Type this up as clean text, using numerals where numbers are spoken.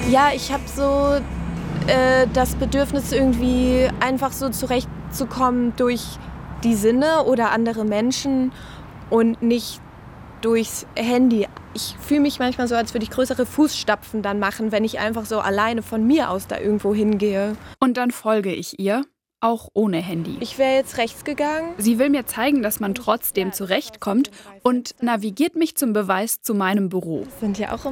Ja, ich habe so das Bedürfnis, irgendwie einfach so zurechtzukommen durch die Sinne oder andere Menschen und nicht durchs Handy. Ich fühle mich manchmal so, als würde ich größere Fußstapfen dann machen, wenn ich einfach so alleine von mir aus da irgendwo hingehe. Und dann folge ich ihr, auch ohne Handy. Ich wäre jetzt rechts gegangen. Sie will mir zeigen, dass man trotzdem zurechtkommt und navigiert mich zum Beweis zu meinem Büro. Das sind ja auch